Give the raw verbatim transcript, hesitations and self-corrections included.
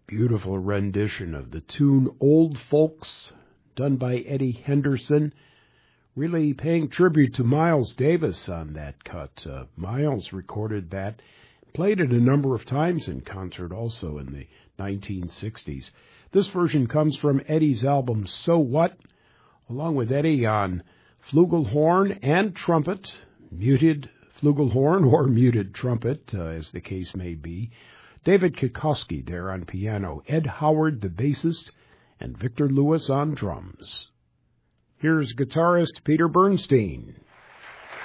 Beautiful rendition of the tune Old Folks, done by Eddie Henderson, really paying tribute to Miles Davis on that cut. Uh, Miles recorded that, played it a number of times in concert also in the nineteen sixties. This version comes from Eddie's album So What, along with Eddie on flugelhorn and trumpet, muted flugelhorn or muted trumpet, uh, as the case may be. David Kikoski there on piano, Ed Howard the bassist, and Victor Lewis on drums. Here's guitarist Peter Bernstein.